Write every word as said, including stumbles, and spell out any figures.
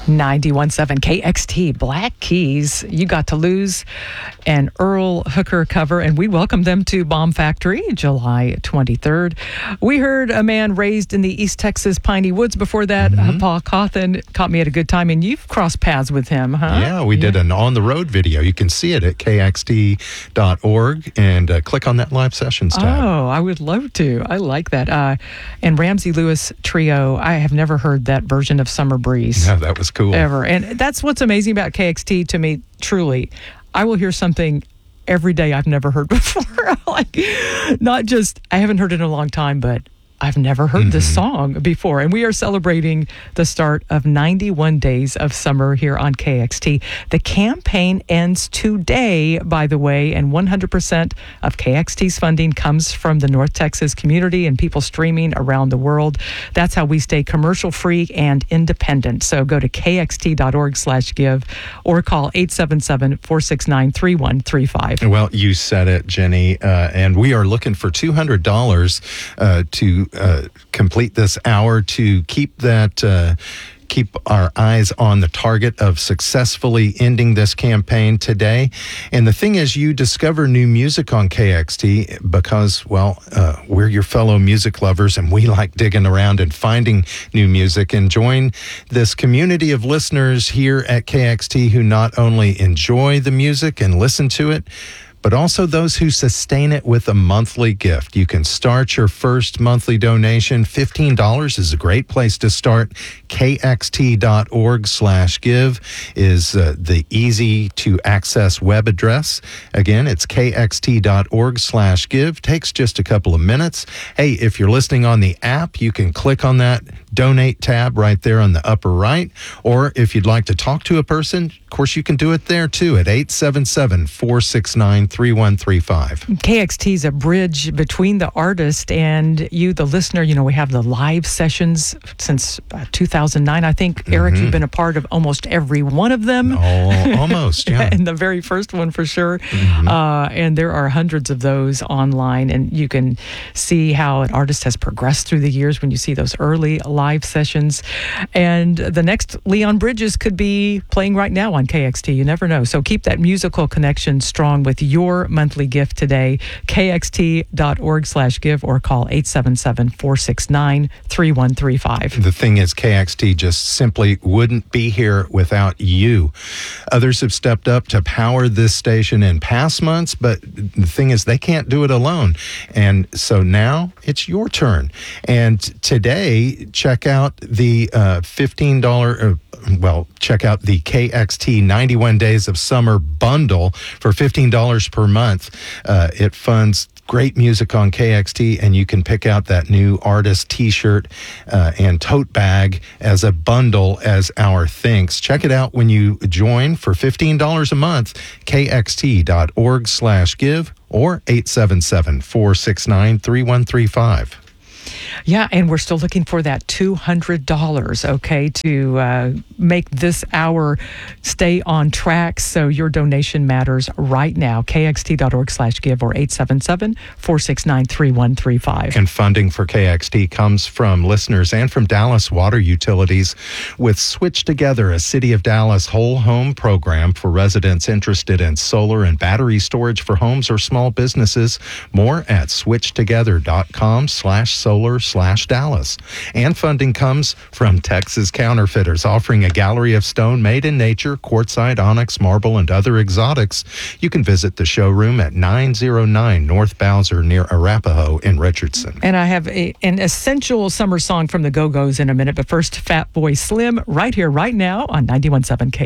ninety-one point seven K X T, Black Keys, You Got to Lose, an Earl Hooker cover, and we welcome them to Bomb Factory July twenty-third. We heard A Man Raised in the East Texas Piney Woods before that. Mm-hmm. Uh, Paul Cawthon caught me at a good time, and you've crossed paths with him, huh? Yeah, we yeah. did an on-the-road video. You can see it at K X T dot org and uh, click on that live sessions tab. Oh, I would love to. I like that. Uh, and Ramsey Lewis Trio, I have never heard that version of Summer Breeze. No, that was cool. Ever. And that's what's amazing about K X T to me, truly. I will hear something every day I've never heard before. Like, not just, I haven't heard it in a long time, but I've never heard mm-hmm. this song before. And we are celebrating the start of ninety-one days of summer here on K X T. The campaign ends today, by the way, and one hundred percent of K X T's funding comes from the North Texas community and people streaming around the world. That's how we stay commercial-free and independent. So go to K X T dot org slash give or call eight seven seven, four six nine, three one three five. Well, you said it, Jenny, uh, and we are looking for two hundred dollars uh, to Uh, complete this hour to keep that uh, keep our eyes on the target of successfully ending this campaign today. And the thing is, you discover new music on K X T because, well, uh, we're your fellow music lovers and we like digging around and finding new music. And join this community of listeners here at K X T who not only enjoy the music and listen to it, but also those who sustain it with a monthly gift. You can start your first monthly donation. fifteen dollars is a great place to start. K X T dot org slash give is uh, the easy to access web address. Again, it's K X T dot org slash give. Takes just a couple of minutes. Hey, if you're listening on the app, you can click on that donate tab right there on the upper right. Or if you'd like to talk to a person, of course, you can do it there too at eight seven seven, four six nine, three one three five. K X T is a bridge between the artist and you, the listener. You know, we have the live sessions since uh, two thousand nine. I think, Eric, mm-hmm. you've been a part of almost every one of them. Oh, almost, yeah. And the very first one for sure. Mm-hmm. Uh, and there are hundreds of those online, and you can see how an artist has progressed through the years when you see those early live sessions. And the next Leon Bridges could be playing right now on K X T. You never know. So keep that musical connection strong with your monthly gift today. K X T dot org slash give or call eight seven seven, four six nine, three one three five. The thing is, K X T just simply wouldn't be here without you. Others have stepped up to power this station in past months, but the thing is, they can't do it alone. And so now it's your turn. And today, check out the uh, fifteen dollars, uh, well, check out the K X T ninety-one Days of Summer bundle for fifteen dollars per month. Uh, it funds great music on K X T, and you can pick out that new artist t-shirt uh, and tote bag as a bundle as our thanks. Check it out when you join for fifteen dollars a month, K X T dot org slash give or eight seven seven, four six nine, three one three five. Yeah, and we're still looking for that two hundred dollars, okay, to uh, make this hour stay on track. So your donation matters right now. K X T dot org slash give or eight seven seven, four six nine, three one three five. And funding for K X T comes from listeners and from Dallas Water Utilities with Switch Together, a City of Dallas whole home program for residents interested in solar and battery storage for homes or small businesses. More at switch together dot com slash solar slash Dallas. And funding comes from Texas Counterfeiters, offering a gallery of stone made in nature, quartzite, onyx, marble, and other exotics. You can visit the showroom at nine oh nine North Bowser near Arapahoe in Richardson. And I have a, an essential summer song from the Go-Go's in a minute, but first, Fat Boy Slim right here, right now on ninety-one point seven K.